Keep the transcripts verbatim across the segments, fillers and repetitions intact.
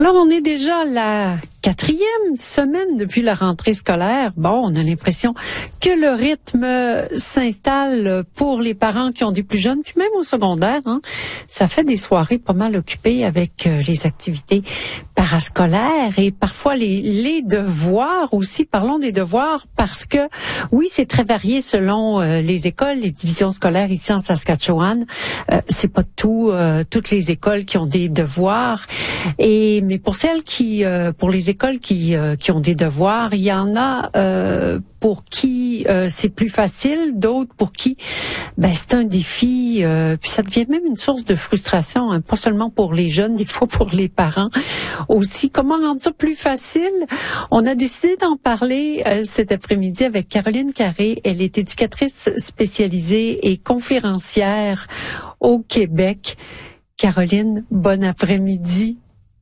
Alors, on est déjà à la quatrième semaine depuis la rentrée scolaire. Bon, on a l'impression que le rythme s'installe pour les parents qui ont des plus jeunes, puis même au secondaire. Hein, ça fait des soirées pas mal occupées avec euh, les activités parascolaires et parfois les, les devoirs aussi. Parlons des devoirs parce que, oui, c'est très varié selon euh, les écoles, les divisions scolaires ici en Saskatchewan. Euh, c'est pas tout, euh, toutes les écoles qui ont des devoirs. Et mais pour celles qui, euh, pour les écoles qui euh, qui ont des devoirs, il y en a euh, pour qui euh, c'est plus facile, d'autres pour qui ben c'est un défi. Euh, puis ça devient même une source de frustration, hein, pas seulement pour les jeunes, des fois pour les parents aussi. Comment rendre ça plus facile? On a décidé d'en parler euh, cet après-midi avec Caroline Carré. Elle est éducatrice spécialisée et conférencière au Québec. Caroline, bon après-midi.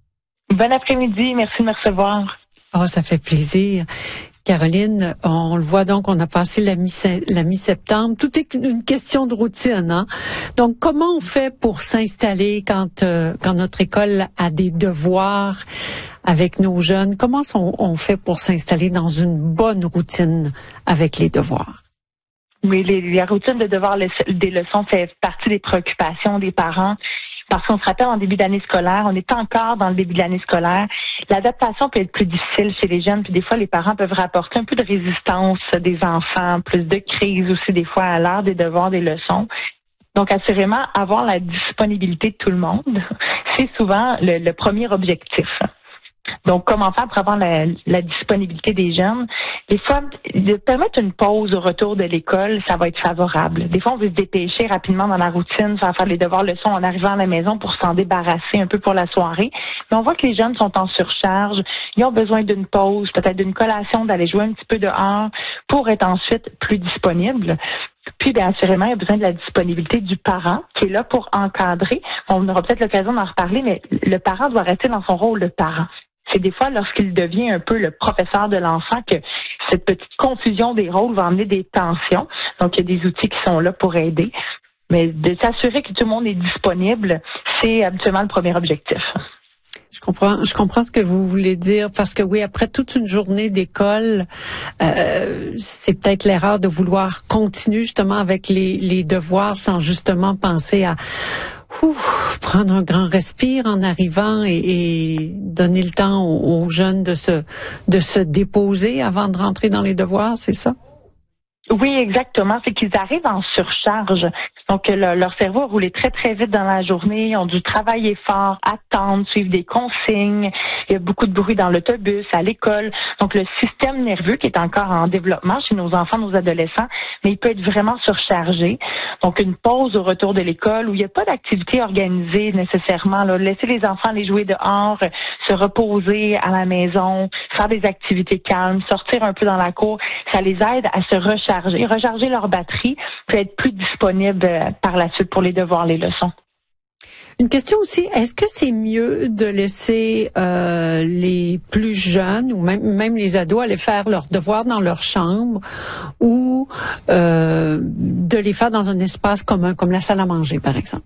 Bon après-midi, merci de me recevoir. Oh, ça fait plaisir. Caroline, on le voit donc, on a passé la, mi- la mi-septembre. Tout est une question de routine, hein? Donc, comment on fait pour s'installer quand, euh, quand notre école a des devoirs avec nos jeunes? Comment on, on fait pour s'installer dans une bonne routine avec les devoirs? Oui, les, la routine de devoir le, des leçons fait partie des préoccupations des parents. Parce qu'on se rappelle, en début d'année scolaire, on est encore dans le début de l'année scolaire. L'adaptation peut être plus difficile chez les jeunes, puis des fois, les parents peuvent rapporter un peu de résistance des enfants, plus de crise aussi des fois à l'heure des devoirs, des leçons. Donc, assurément, avoir la disponibilité de tout le monde, c'est souvent le, le premier objectif. Donc, comment faire pour avoir la, la disponibilité des jeunes? Des fois, de permettre une pause au retour de l'école, ça va être favorable. Des fois, on veut se dépêcher rapidement dans la routine, faire faire les devoirs, leçons en arrivant à la maison pour s'en débarrasser un peu pour la soirée. Mais on voit que les jeunes sont en surcharge. Ils ont besoin d'une pause, peut-être d'une collation, d'aller jouer un petit peu dehors pour être ensuite plus disponibles. Puis, bien, assurément, il y a besoin de la disponibilité du parent qui est là pour encadrer. On aura peut-être l'occasion d'en reparler, mais le parent doit rester dans son rôle de parent. C'est des fois lorsqu'il devient un peu le professeur de l'enfant que cette petite confusion des rôles va amener des tensions. Donc, il y a des outils qui sont là pour aider. Mais de s'assurer que tout le monde est disponible, c'est habituellement le premier objectif. Je comprends, je comprends ce que vous voulez dire parce que oui, après toute une journée d'école, euh, c'est peut-être l'erreur de vouloir continuer justement avec les, les devoirs sans justement penser à ouf, prendre un grand respire en arrivant et, et donner le temps aux, aux jeunes de se de se déposer avant de rentrer dans les devoirs, c'est ça? Oui, exactement. C'est qu'ils arrivent en surcharge. Donc, le, leur cerveau a roulé très, très vite dans la journée. Ils ont dû travailler fort, attendre, suivre des consignes. Il y a beaucoup de bruit dans l'autobus, à l'école. Donc, le système nerveux qui est encore en développement chez nos enfants, nos adolescents, mais il peut être vraiment surchargé. Donc, une pause au retour de l'école où il n'y a pas d'activité organisée nécessairement. Là. Laisser les enfants aller jouer dehors, se reposer à la maison, faire des activités calmes, sortir un peu dans la cour, ça les aide à se recharger. Recharger leur batterie peut être plus disponible par la suite pour les devoirs, les leçons. Une question aussi, est-ce que c'est mieux de laisser euh, les plus jeunes ou même, même les ados aller faire leurs devoirs dans leur chambre ou euh, de les faire dans un espace commun comme la salle à manger, par exemple?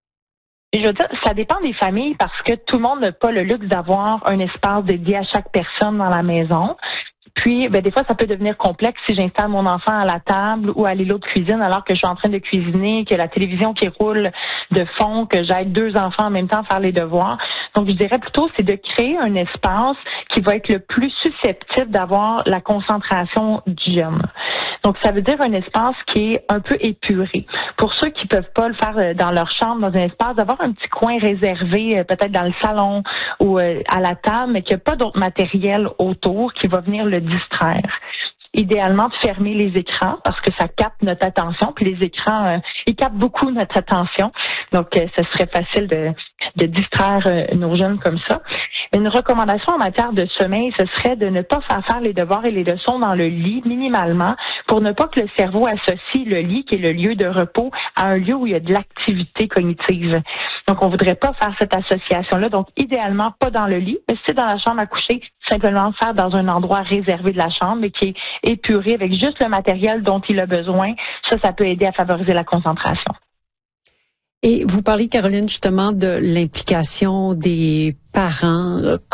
Et je veux dire, ça dépend des familles parce que tout le monde n'a pas le luxe d'avoir un espace dédié à chaque personne dans la maison. Puis, ben, des fois, ça peut devenir complexe si j'installe mon enfant à la table ou à l'îlot de cuisine alors que je suis en train de cuisiner, que la télévision qui roule de fond, que j'aide deux enfants en même temps à faire les devoirs. Donc, je dirais plutôt, c'est de créer un espace qui va être le plus susceptible d'avoir la concentration du jeune. Donc, ça veut dire un espace qui est un peu épuré. Pour ceux qui peuvent pas le faire dans leur chambre, dans un espace, d'avoir un petit coin réservé, peut-être dans le salon ou à la table, mais qu'il n'y a pas d'autre matériel autour qui va venir le distraire. Idéalement, de fermer les écrans parce que ça capte notre attention. Puis les écrans, euh, ils captent beaucoup notre attention. Donc, euh, ce serait facile de, de distraire euh, nos jeunes comme ça. Une recommandation en matière de sommeil, ce serait de ne pas faire faire les devoirs et les leçons dans le lit minimalement pour ne pas que le cerveau associe le lit, qui est le lieu de repos, à un lieu où il y a de l'activité cognitive. Donc, on voudrait pas faire cette association-là. Donc, idéalement, pas dans le lit, mais si c'est dans la chambre à coucher, simplement le faire dans un endroit réservé de la chambre, mais qui est épuré avec juste le matériel dont il a besoin. Ça, ça peut aider à favoriser la concentration. Et vous parlez, Caroline, justement de l'implication des parents.